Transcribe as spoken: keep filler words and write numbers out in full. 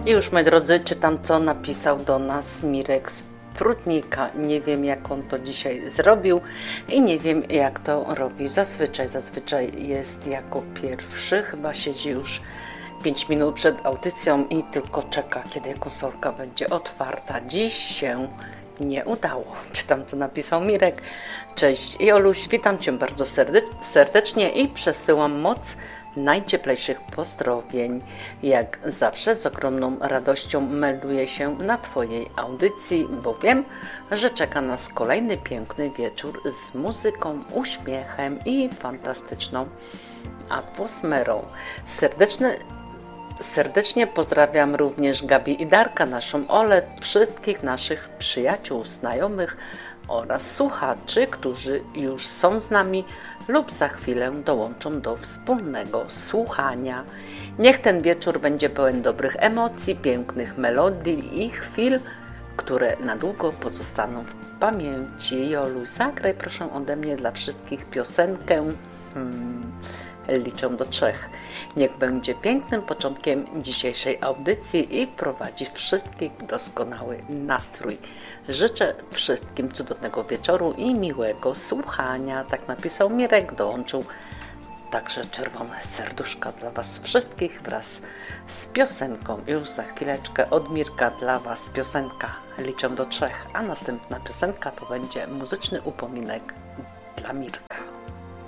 I już, moi drodzy, czytam, co napisał do nas Mirek z Prudnika. Nie wiem, jak on to dzisiaj zrobił i nie wiem, jak to robi zazwyczaj. Zazwyczaj jest jako pierwszy, chyba siedzi już pięć minut przed audycją i tylko czeka, kiedy konsolka będzie otwarta. Dziś się nie udało. Czytam, co napisał Mirek. Cześć Joluś, witam Cię bardzo serdecznie i przesyłam moc najcieplejszych pozdrowień. Jak zawsze z ogromną radością melduję się na Twojej audycji, bo wiem, że czeka nas kolejny piękny wieczór z muzyką, uśmiechem i fantastyczną atmosferą. Serdeczne Serdecznie pozdrawiam również Gabi i Darka, naszą Olę, wszystkich naszych przyjaciół, znajomych oraz słuchaczy, którzy już są z nami lub za chwilę dołączą do wspólnego słuchania. Niech ten wieczór będzie pełen dobrych emocji, pięknych melodii i chwil, które na długo pozostaną w pamięci. Jolu, zagraj proszę ode mnie dla wszystkich piosenkę. Hmm. Liczę do trzech. Niech będzie pięknym początkiem dzisiejszej audycji i prowadzi wszystkich w doskonały nastrój. Życzę wszystkim cudownego wieczoru i miłego słuchania. Tak napisał Mirek, dołączył także czerwone serduszka dla Was wszystkich wraz z piosenką. Już za chwileczkę od Mirka dla Was piosenka Liczę do trzech, a następna piosenka to będzie muzyczny upominek dla Mirka.